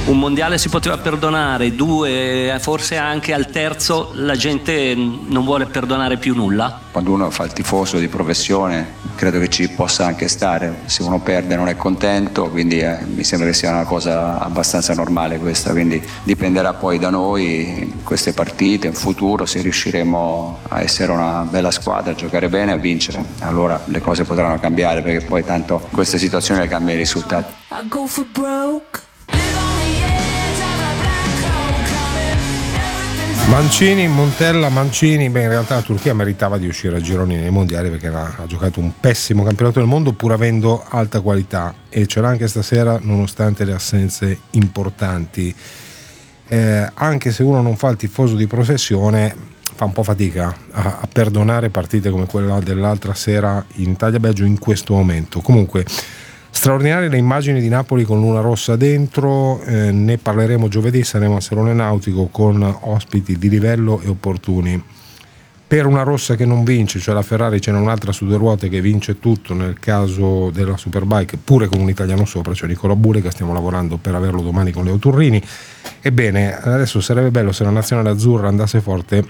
un mondiale si poteva perdonare, 2, forse anche al terzo la gente non vuole perdonare più nulla. Quando uno fa il tifoso di professione credo che ci possa anche stare, se uno perde non è contento, quindi mi sembra che sia una cosa abbastanza normale questa, quindi dipenderà poi da noi in queste partite, in futuro, se riusciremo a essere una bella squadra, a giocare bene, a vincere, allora le cose potranno cambiare, perché poi tanto queste situazioni le cambia i risultati. Mancini, Montella, Mancini, in realtà la Turchia meritava di uscire a gironi nei mondiali perché ha giocato un pessimo campionato del mondo pur avendo alta qualità, e ce l'ha anche stasera nonostante le assenze importanti. Anche se uno non fa il tifoso di professione fa un po' fatica a perdonare partite come quella dell'altra sera in Italia-Belgio in questo momento. Comunque straordinarie le immagini di Napoli con Luna Rossa dentro, ne parleremo giovedì, saremo a Salone Nautico con ospiti di livello e opportuni. Per una rossa che non vince, cioè la Ferrari, ce n'è un'altra su 2 ruote che vince tutto nel caso della Superbike, pure con un italiano sopra, cioè Nicolò Bule, che stiamo lavorando per averlo domani con Leo Turrini. Ebbene, adesso sarebbe bello se la nazionale azzurra andasse forte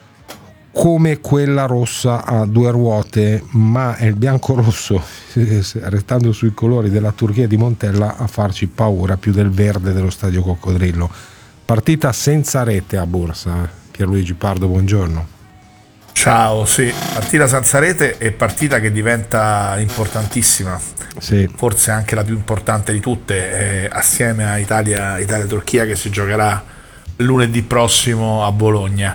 come quella rossa a 2 ruote, ma è il bianco-rosso, restando sui colori della Turchia di Montella, a farci paura più del verde dello stadio Coccodrillo. Partita senza rete a Bursa. Pierluigi Pardo, buongiorno. Ciao, sì, partita senza rete e partita che diventa importantissima, sì. Forse anche la più importante di tutte, assieme a Italia-Turchia, che si giocherà lunedì prossimo a Bologna,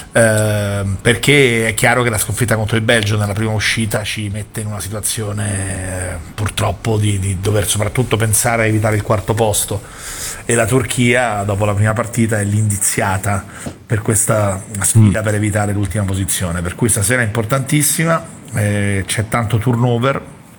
perché è chiaro che la sconfitta contro il Belgio nella prima uscita ci mette in una situazione purtroppo di dover soprattutto pensare a evitare il 4º posto, e la Turchia dopo la prima partita è l'indiziata per questa sfida per evitare l'ultima posizione, per cui stasera è importantissima, c'è tanto turnover,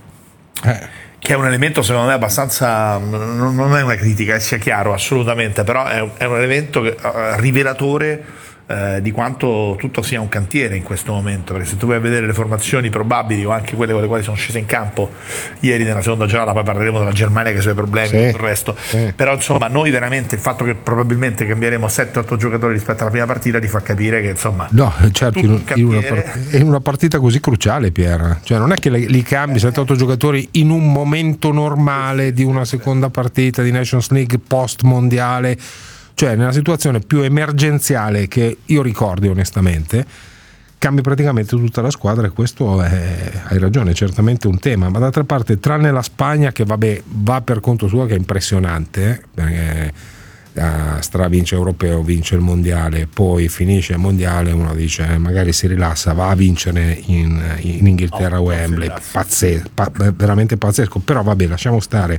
che è un elemento secondo me abbastanza, non è una critica, sia chiaro, assolutamente, però è un elemento rivelatore di quanto tutto sia un cantiere in questo momento, perché se tu vai a vedere le formazioni probabili o anche quelle con le quali sono scese in campo ieri nella seconda giornata, poi parleremo della Germania che ha i suoi problemi e tutto il resto, però insomma noi veramente il fatto che probabilmente cambieremo 7-8 giocatori rispetto alla prima partita ti fa capire che insomma no, certo, in una partita così cruciale, Pier, cioè non è che li cambi 7-8 giocatori in un momento normale di una seconda partita di Nations League post mondiale, cioè nella situazione più emergenziale che io ricordi onestamente, cambi praticamente tutta la squadra, e questo hai ragione, è certamente un tema, ma d'altra parte tranne la Spagna che vabbè va per conto suo, che è impressionante, perché stravince europeo, vince il mondiale, poi finisce il mondiale, uno dice magari si rilassa, va a vincere in Inghilterra Wembley, veramente pazzesco, però vabbè lasciamo stare.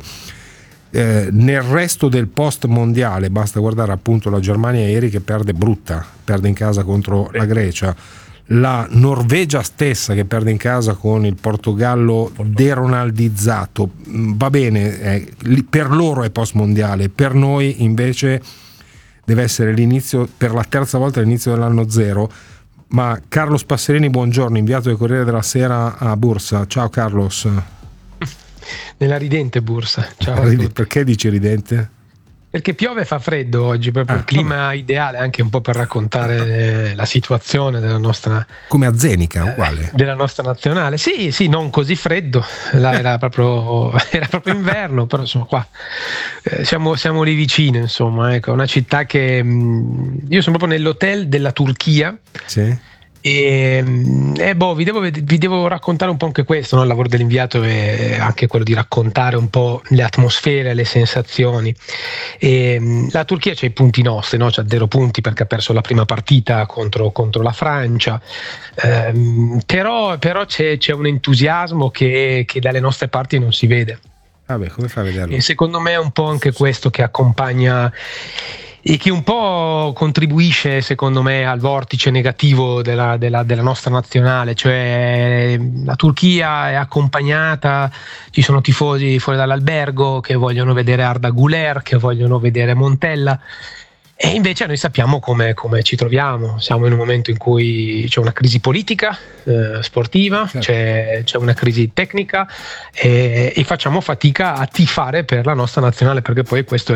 Nel resto del post mondiale basta guardare appunto la Germania ieri che perde in casa contro la Grecia, la Norvegia stessa che perde in casa con il Portogallo deronaldizzato, va bene, per loro è post mondiale, per noi invece deve essere l'inizio, per la terza volta l'inizio dell'anno zero. Ma Carlos Passerini, buongiorno, inviato del Corriere della Sera a Bursa. Ciao Carlos. Nella ridente Bursa. Ciao. Perché dici ridente? Perché piove e fa freddo oggi, proprio il clima ideale anche un po' per raccontare la situazione della nostra, come a Zenica, uguale, della nostra nazionale. Sì, non così freddo, là era proprio inverno, però insomma qua siamo lì vicino, insomma, ecco, una città che io sono proprio nell'hotel della Turchia. Sì. E vi devo raccontare un po' anche questo, no? Il lavoro dell'inviato è anche quello di raccontare un po' le atmosfere, le sensazioni. E la Turchia c'ha i punti nostri, no? C'ha 0 punti perché ha perso la prima partita contro la Francia, però c'è un entusiasmo che dalle nostre parti non si vede. Vabbè, come fa a vederlo? E secondo me è un po' anche questo che accompagna e che un po' contribuisce secondo me al vortice negativo della nostra nazionale, cioè la Turchia è accompagnata, ci sono tifosi fuori dall'albergo che vogliono vedere Arda Güler, che vogliono vedere Montella, e invece noi sappiamo come ci troviamo, siamo in un momento in cui c'è una crisi politica, sportiva, certo. c'è una crisi tecnica e facciamo fatica a tifare per la nostra nazionale, perché poi questo